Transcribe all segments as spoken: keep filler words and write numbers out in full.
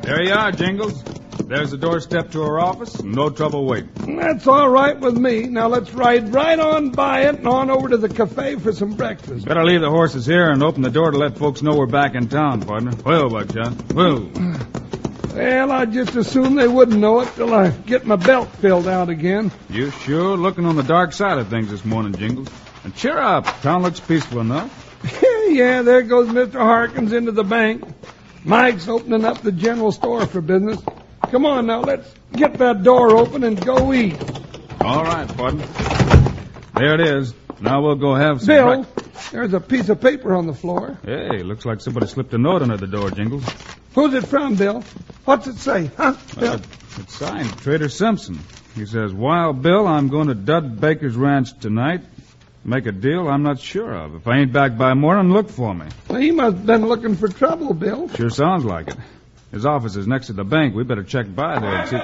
There you are, Jingles. There's the doorstep to her office. No trouble waiting. That's all right with me. Now let's ride right on by it and on over to the cafe for some breakfast. Better leave the horses here and open the door to let folks know we're back in town, partner. Well, Buckshot. Well. Well, I'd just assume they wouldn't know it till I get my belt filled out again. You're sure looking on the dark side of things this morning, Jingles. And cheer up. Town looks peaceful enough. Yeah, there goes Mister Harkins into the bank. Mike's opening up the general store for business. Come on now, let's get that door open and go eat. All right, partner. There it is. Now we'll go have some... Bill, breakfast. There's a piece of paper on the floor. Hey, looks like somebody slipped a note under the door, Jingles. Who's it from, Bill? What's it say, huh, Bill? Uh, it's signed Trader Simpson. He says, Wild Bill, I'm going to Dud Baker's ranch tonight. Make a deal I'm not sure of. If I ain't back by morning, look for me. Well, he must have been looking for trouble, Bill. Sure sounds like it. His office is next to the bank. We better check by there and see...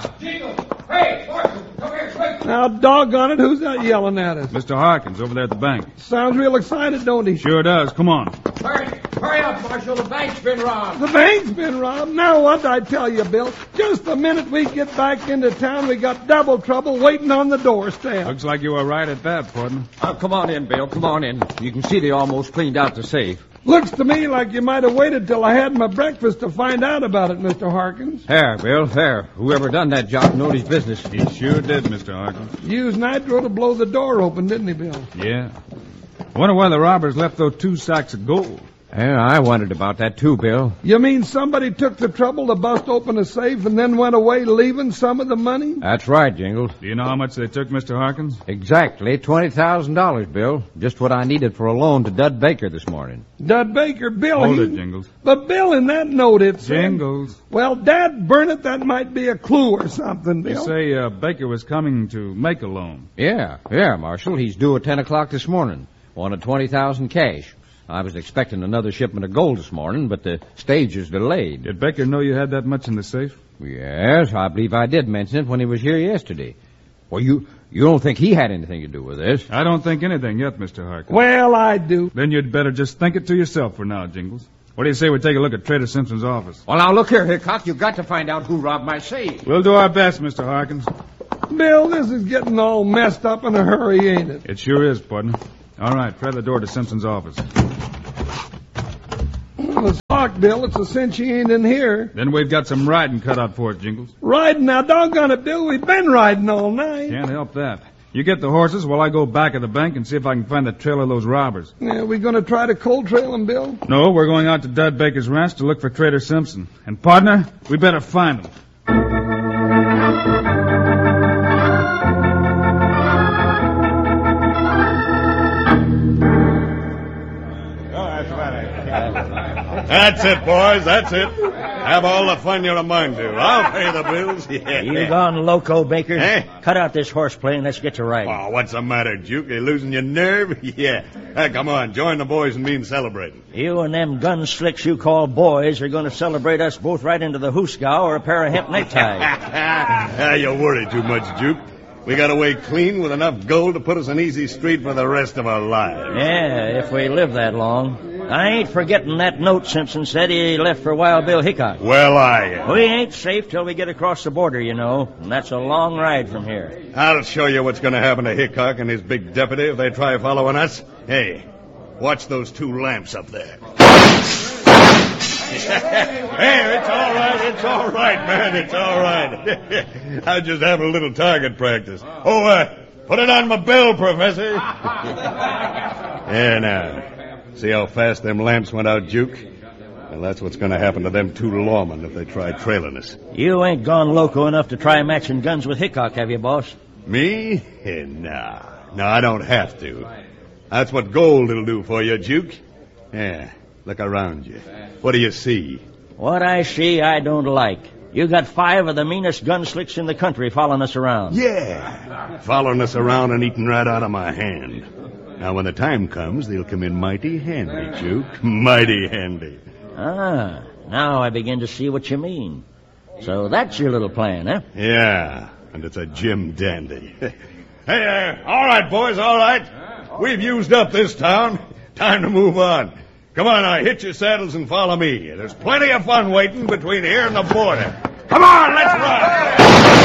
Hey, Marshal, come here quick. Now, doggone it, who's that yelling at us? Mister Harkins over there at the bank. Sounds real excited, don't he? Sure does. Come on. Hurry, hurry up, Marshal. The bank's been robbed. The bank's been robbed? Now, what'd I tell you, Bill? Just the minute we get back into town, we got double trouble waiting on the doorstep. Looks like you were right at that, partner. Oh, come on in, Bill. Come on in. You can see they almost cleaned out the safe. Looks to me like you might have waited till I had my breakfast to find out about it, Mister Harkins. There, Bill, there. Whoever done that job knowed his business. He sure did, Mister Harkins. Used nitro to blow the door open, didn't he, Bill? Yeah. Wonder why the robbers left those two sacks of gold. Yeah, I wondered about that too, Bill. You mean somebody took the trouble to bust open a safe and then went away leaving some of the money? That's right, Jingles. Do you know how much they took, Mister Harkins? Exactly twenty thousand dollars, Bill. Just what I needed for a loan to Dud Baker this morning. Dud Baker, Bill. Hold he... it, Jingles. But, Bill, in that note it said... Jingles. Well, Dad, burn it, that might be a clue or something, Bill. You say uh, Baker was coming to make a loan. Yeah, yeah, Marshal. He's due at ten o'clock this morning. Wanted twenty thousand cash. I was expecting another shipment of gold this morning, but the stage is delayed. Did Baker know you had that much in the safe? Yes, I believe I did mention it when he was here yesterday. Well, you you don't think he had anything to do with this? I don't think anything yet, Mister Harkins. Well, I do. Then you'd better just think it to yourself for now, Jingles. What do you say we take a look at Trader Simpson's office? Well, now, look here, Hickok. You've got to find out who robbed my safe. We'll do our best, Mister Harkins. Bill, this is getting all messed up in a hurry, ain't it? It sure is, partner. All right, try the door to Simpson's office. Well, it's locked, Bill. It's a cinch he ain't in here. Then we've got some riding cut out for it, Jingles. Riding? Now, doggone it, Bill. We've been riding all night. Can't help that. You get the horses while I go back of the bank and see if I can find the trail of those robbers. Yeah, we going to try to cold trail them, Bill? No, we're going out to Dud Baker's ranch to look for Trader Simpson. And, partner, we better find him. That's it, boys. That's it. Have all the fun you're a mind to. I'll pay the bills. Yeah. You gone loco, Baker? Eh? Cut out this horseplay and let's get to riding. Oh, what's the matter, Duke? You losing your nerve? Yeah. Hey, come on. Join the boys in me in celebrating. You and them gun slicks you call boys are going to celebrate us both right into the hoosegow or a pair of hemp neckties. Ah, you worry too much, Duke. We got away clean with enough gold to put us in easy street for the rest of our lives. Yeah, if we live that long. I ain't forgetting that note Simpson said he left for Wild Bill Hickok. Well, I am. We ain't safe till we get across the border, you know, and that's a long ride from here. I'll show you what's going to happen to Hickok and his big deputy if they try following us. Hey, watch those two lamps up there. Hey, it's all right, it's all right, man, it's all right. I was just having a little target practice. Oh, uh, put it on my bell, Professor. Yeah, now, see how fast them lamps went out, Duke? Well, that's what's going to happen to them two lawmen if they try trailing us. You ain't gone loco enough to try matching guns with Hickok, have you, boss? Me? Eh, nah. No, I don't have to. That's what gold'll do for you, Duke. Yeah, look around you. What do you see? What I see, I don't like. You got five of the meanest gunslicks in the country following us around. Yeah, following us around and eating right out of my hand. Now, when the time comes, they'll come in mighty handy, Duke. Mighty handy. Ah, now I begin to see what you mean. So that's your little plan, huh? Yeah, and it's a Jim dandy. Hey, uh, all right, boys, all right. We've used up this town. Time to move on. Come on now, hit your saddles and follow me. There's plenty of fun waiting between here and the border. Come on, let's ride!